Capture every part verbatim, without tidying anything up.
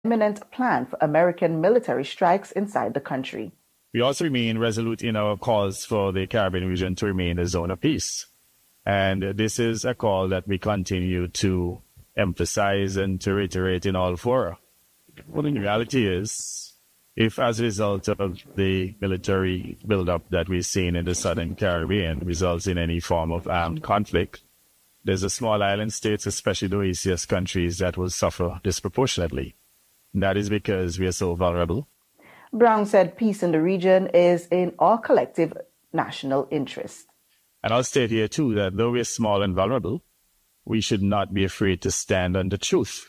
imminent plan for American military strikes inside the country. We also remain resolute in our calls for the Caribbean region to remain a zone of peace. And this is a call that we continue to emphasize and to reiterate in all fora. Well, the reality is, if as a result of the military buildup that we've seen in the Southern Caribbean results in any form of armed conflict, there's a small island states, especially the O E C S countries, that will suffer disproportionately. And that is because we are so vulnerable. Brown said peace in the region is in our collective national interest. And I'll state here, too, that though we're small and vulnerable, we should not be afraid to stand on the truth.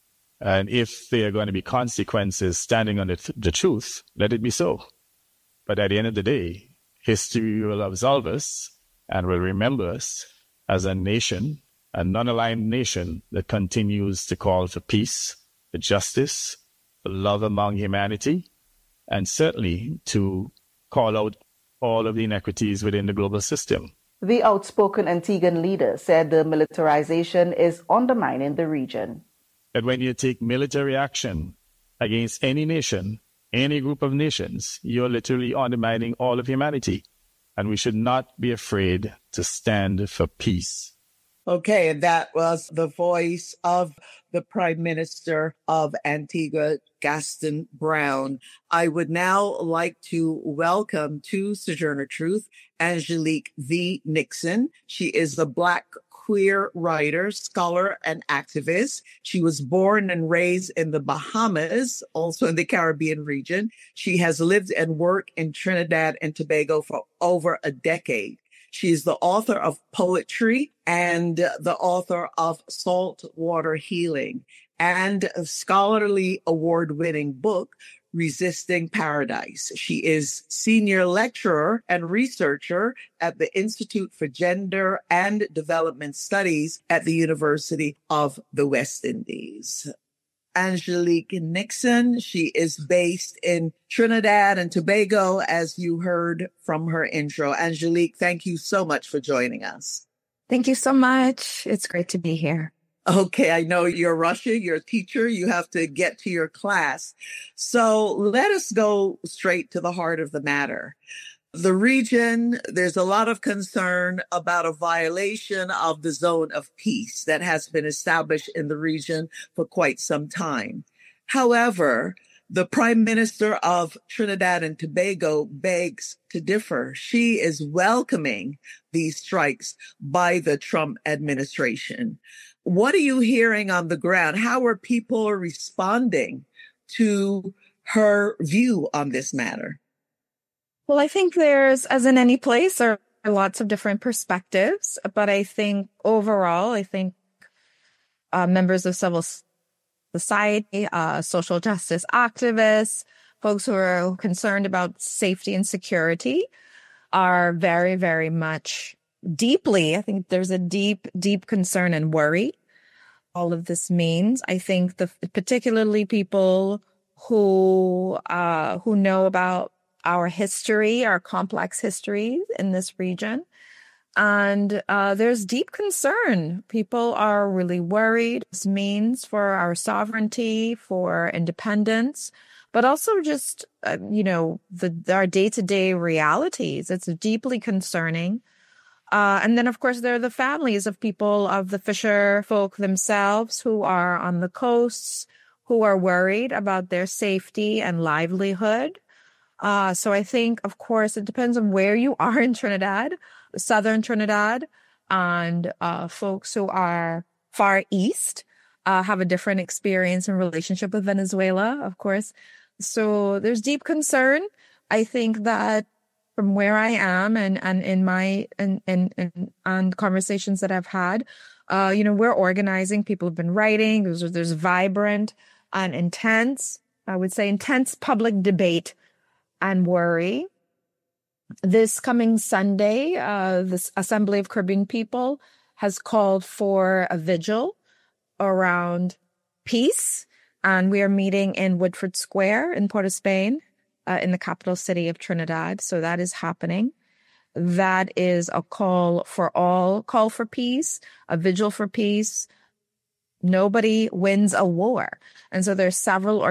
And if there are going to be consequences standing on the, th- the truth, let it be so. But at the end of the day, history will absolve us and will remember us as a nation, a non-aligned nation that continues to call for peace, for justice, for love among humanity, and certainly to call out all of the inequities within the global system. The outspoken Antiguan leader said the militarization is undermining the region. That when you take military action against any nation, any group of nations, you're literally undermining all of humanity. And we should not be afraid to stand for peace. Okay, and that was the voice of the Prime Minister of Antigua, Gaston Brown. I would now like to welcome to Sojourner Truth, Angelique V. Nixon. She is the Black queer writer, scholar, and activist. She was born and raised in the Bahamas, also in the Caribbean region. She has lived and worked in Trinidad and Tobago for over a decade. She's the author of poetry and the author of Saltwater Healing and a scholarly award-winning book, Resisting Paradise. She is senior lecturer and researcher at the Institute for Gender and Development Studies at the University of the West Indies. Angelique Nixon, she is based in Trinidad and Tobago, as you heard from her intro. Angelique, thank you so much for joining us. Thank you so much. It's great to be here. Okay, I know you're rushing, you're a teacher, you have to get to your class. So let us go straight to the heart of the matter. The region, there's a lot of concern about a violation of the zone of peace that has been established in the region for quite some time. However, the Prime Minister of Trinidad and Tobago begs to differ. She is welcoming these strikes by the Trump administration. What are you hearing on the ground? How are people responding to her view on this matter? Well, I think there's, as in any place, there are lots of different perspectives. But I think overall, I think uh, members of civil society, uh, social justice activists, folks who are concerned about safety and security are very, very much deeply, I think there's a deep, deep concern and worry all of this means. I think the particularly people who uh, who know about our history, our complex history in this region. And uh, there's deep concern. People are really worried. This means for our sovereignty, for independence, but also just, uh, you know, the our day-to-day realities. It's deeply concerning. Uh, and then, of course, there are the families of people, of the fisher folk themselves who are on the coasts, who are worried about their safety and livelihood. Uh, so I think, of course, it depends on where you are in Trinidad, southern Trinidad, and uh, folks who are far east uh, have a different experience and relationship with Venezuela, of course. So there's deep concern. I think that from where I am and, and in my and, and, and, and conversations that I've had, uh, you know, we're organizing. People have been writing. There's, there's vibrant and intense, I would say, intense public debate and worry. This coming Sunday, uh, the Assembly of Caribbean People has called for a vigil around peace, and we are meeting in Woodford Square in Port of Spain, uh, in the capital city of Trinidad. So that is happening. That is a call for all, call for peace, a vigil for peace, Nobody wins a war. And so there's several